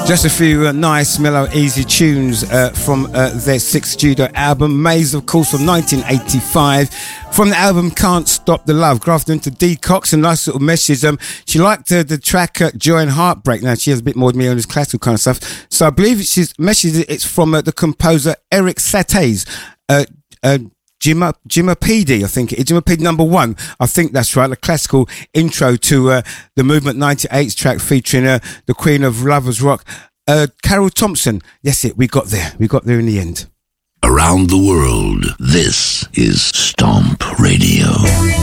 Just a few nice, mellow, easy tunes from their sixth studio album, Maze, of course, from 1985. From the album Can't Stop the Love, grafted into Dee Cox, a nice little message. She liked the track Joy and Heartbreak. Now, she has a bit more than me on this classical kind of stuff. So I believe she's messaged it's from the composer Eric Satte's Gymnopédie, I think it is. Gymnopédie number 1. I think that's right. The classical intro to the Movement 98's track featuring the Queen of Lovers Rock, Carol Thompson. Yes, we got there. We got there in the end. Around the world, this is Stomp Radio.